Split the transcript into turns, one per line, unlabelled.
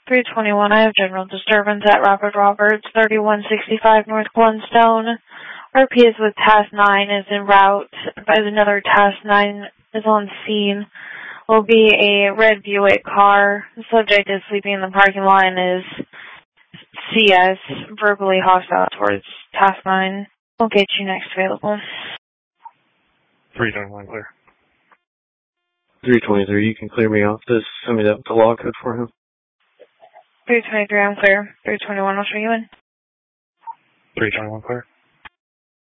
321, I have general disturbance at Robert Roberts, 3165 North Glenstone. RP is with Task 9, is en route, as another Task 9 is on scene. Will be a red Buick car. The subject is sleeping in the parking lot and is CS, verbally hostile towards Task 9. We'll get you next available.
321, clear.
323, you can clear me off this. Send me the log code for him.
323, I'm clear. 321, I'll show you in.
321, clear.